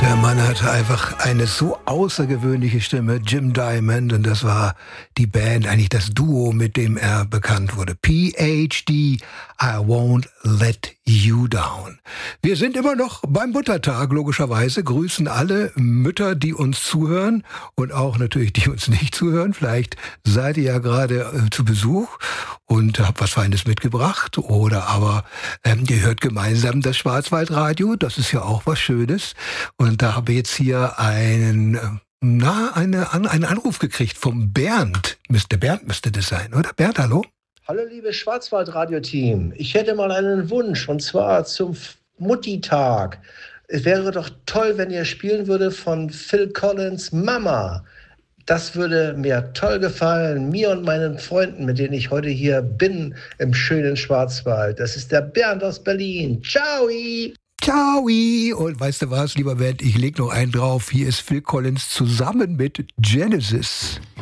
Der Mann hatte einfach eine so außergewöhnliche Stimme, Jim Diamond, und das war die Band, eigentlich das Duo, mit dem er bekannt wurde. PhD, I Won't Let You Down. Wir sind immer noch beim Muttertag, logischerweise, grüßen alle Mütter, die uns zuhören und auch natürlich, die uns nicht zuhören. Vielleicht seid ihr ja gerade zu Besuch und habt was Feines mitgebracht oder aber ihr hört gemeinsam das Schwarzwaldradio, das ist ja auch was Schönes. Und da habe ich jetzt hier einen Anruf gekriegt vom Bernd. Der Bernd müsste das sein, oder? Bernd, hallo? Hallo liebes Schwarzwaldradio-Team, ich hätte mal einen Wunsch und zwar zum Mutti-Tag. Es wäre doch toll, wenn ihr spielen würdet von Phil Collins Mama. Das würde mir toll gefallen, mir und meinen Freunden, mit denen ich heute hier bin im schönen Schwarzwald. Das ist der Bernd aus Berlin. Ciao! Ciao! Und weißt du was, lieber Bernd, ich leg noch einen drauf. Hier ist Phil Collins zusammen mit Genesis.